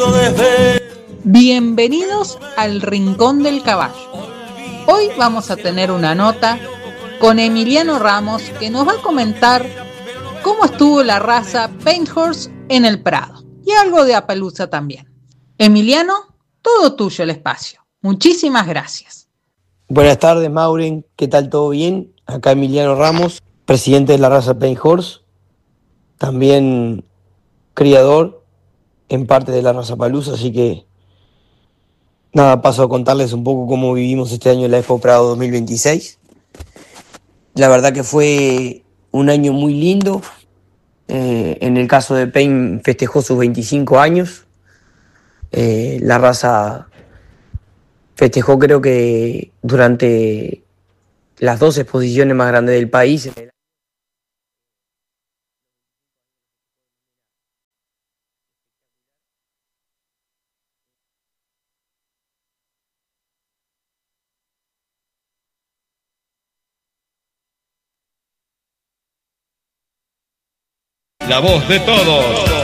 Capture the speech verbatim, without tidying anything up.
Bienvenidos al Rincón del Caballo. Hoy vamos a tener una nota con Emiliano Ramos, que nos va a comentar cómo estuvo la raza Paint Horse en el Prado y algo de Appaloosa también. Emiliano, todo tuyo el espacio. Muchísimas gracias. Buenas tardes, Maureen. ¿Qué tal? ¿Todo bien? Acá Emiliano Ramos, presidente de la raza Paint Horse, también criador en parte de la raza Appaloosa, así que nada, paso a contarles un poco cómo vivimos este año en la Expo Prado dos mil veintiséis. La verdad que fue un año muy lindo. Eh, en el caso de Paint festejó sus veinticinco años. Eh, la raza festejó, creo que durante las dos exposiciones más grandes del país. La voz de todos.